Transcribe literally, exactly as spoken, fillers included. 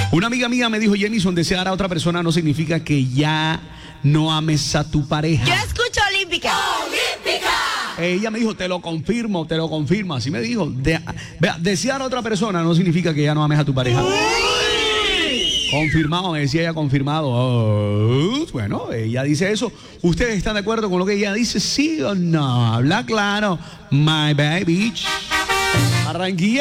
Una amiga mía me dijo, Jenison, desear a otra persona no significa que ya no ames a tu pareja. Yo escucho Olímpica. ¡Olímpica! Ella me dijo, te lo confirmo, te lo confirmo. Así me dijo. De, vea, desear a otra persona no significa que ya no ames a tu pareja. Uy. Confirmado, me decía ella, confirmado. Oh, bueno, ella dice eso. ¿Ustedes están de acuerdo con lo que ella dice? ¿Sí o no? Habla claro. My baby. Barranquilla.